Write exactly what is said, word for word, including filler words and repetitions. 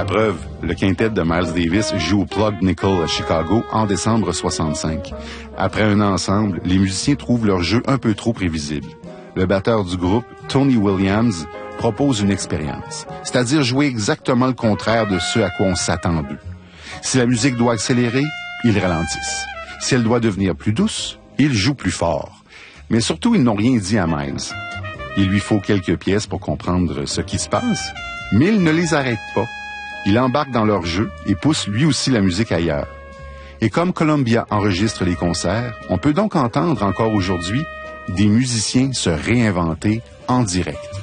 preuve, le quintet de Miles Davis joue au Plug Nickel à Chicago en décembre soixante-cinq. Après un an ensemble, les musiciens trouvent leur jeu un peu trop prévisible. Le batteur du groupe, Tony Williams, propose une expérience, c'est-à-dire jouer exactement le contraire de ce à quoi on s'attend d'eux. Si la musique doit accélérer, ils ralentissent. Si elle doit devenir plus douce, ils jouent plus fort. Mais surtout, ils n'ont rien dit à Miles. Il lui faut quelques pièces pour comprendre ce qui se passe, mais il ne les arrête pas. Il embarque dans leur jeu et pousse lui aussi la musique ailleurs. Et comme Columbia enregistre les concerts, on peut donc entendre encore aujourd'hui des musiciens se réinventer en direct.